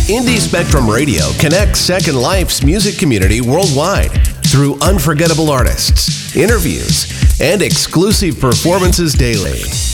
Indie Spectrum Radio connects Second Life's music community worldwide through unforgettable artists, interviews, and exclusive performances daily.